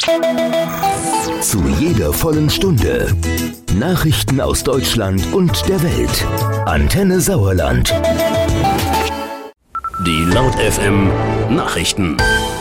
Zu jeder vollen Stunde Nachrichten aus Deutschland und der Welt. Antenne Sauerland. Die Laut FM Nachrichten.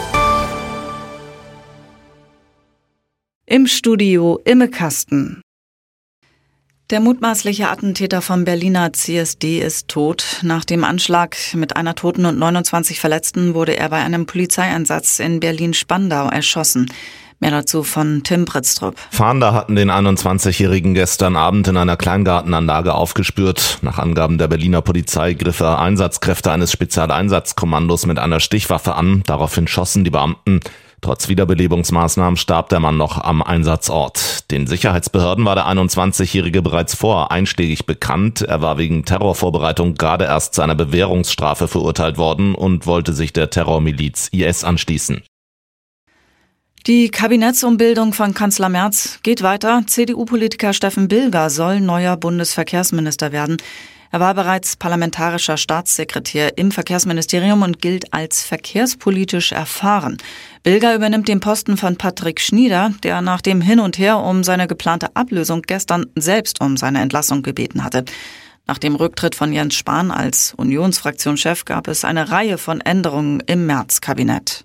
Im Studio Imme Kasten. Der mutmaßliche Attentäter vom Berliner CSD ist tot. Nach dem Anschlag mit einer Toten und 29 Verletzten wurde er bei einem Polizeieinsatz in Berlin-Spandau erschossen. Mehr dazu von Tim Pritztrup. Fahnder hatten den 21-Jährigen gestern Abend in einer Kleingartenanlage aufgespürt. Nach Angaben der Berliner Polizei griff er Einsatzkräfte eines Spezialeinsatzkommandos mit einer Stichwaffe an. Daraufhin schossen die Beamten. Trotz Wiederbelebungsmaßnahmen starb der Mann noch am Einsatzort. Den Sicherheitsbehörden war der 21-Jährige bereits vorher einschlägig bekannt. Er war wegen Terrorvorbereitung gerade erst zu einer Bewährungsstrafe verurteilt worden und wollte sich der Terrormiliz IS anschließen. Die Kabinettsumbildung von Kanzler Merz geht weiter. CDU-Politiker Steffen Bilger soll neuer Bundesverkehrsminister werden. Er war bereits parlamentarischer Staatssekretär im Verkehrsministerium und gilt als verkehrspolitisch erfahren. Bilger übernimmt den Posten von Patrick Schnieder, der nach dem Hin und Her um seine geplante Ablösung gestern selbst um seine Entlassung gebeten hatte. Nach dem Rücktritt von Jens Spahn als Unionsfraktionschef gab es eine Reihe von Änderungen im Merz-Kabinett.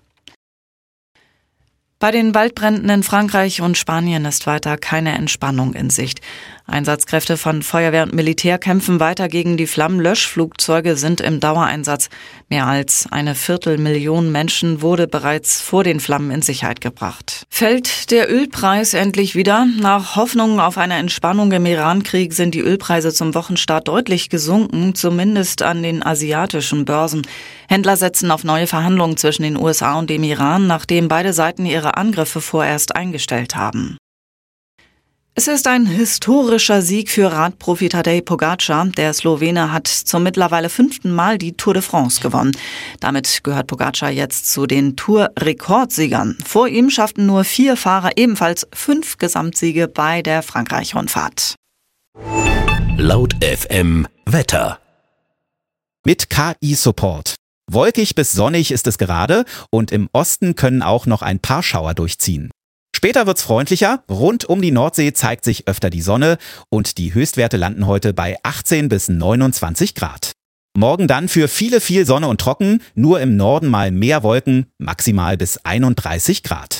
Bei den Waldbränden in Frankreich und Spanien ist weiter keine Entspannung in Sicht. Einsatzkräfte von Feuerwehr und Militär kämpfen weiter gegen die Flammen. Löschflugzeuge sind im Dauereinsatz. Mehr als 250.000 Menschen wurde bereits vor den Flammen in Sicherheit gebracht. Fällt der Ölpreis endlich wieder? Nach Hoffnungen auf eine Entspannung im Iran-Krieg sind die Ölpreise zum Wochenstart deutlich gesunken, zumindest an den asiatischen Börsen. Händler setzen auf neue Verhandlungen zwischen den USA und dem Iran, nachdem beide Seiten ihre Angriffe vorerst eingestellt haben. Es ist ein historischer Sieg für Radprofi Tadej Pogačar. Der Slowene hat zum mittlerweile 5. Mal die Tour de France gewonnen. Damit gehört Pogačar jetzt zu den Tour-Rekordsiegern. Vor ihm schafften nur 4 Fahrer ebenfalls 5 Gesamtsiege bei der Frankreich-Rundfahrt. Laut FM Wetter. Mit KI-Support. Wolkig bis sonnig ist es gerade und im Osten können auch noch ein paar Schauer durchziehen. Später wird's freundlicher, rund um die Nordsee zeigt sich öfter die Sonne und die Höchstwerte landen heute bei 18 bis 29 Grad. Morgen dann für viele viel Sonne und trocken, nur im Norden mal mehr Wolken, maximal bis 31 Grad.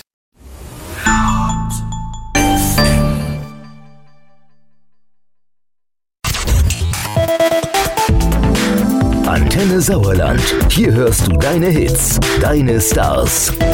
Antenne Sauerland. Hier hörst du deine Hits, deine Stars.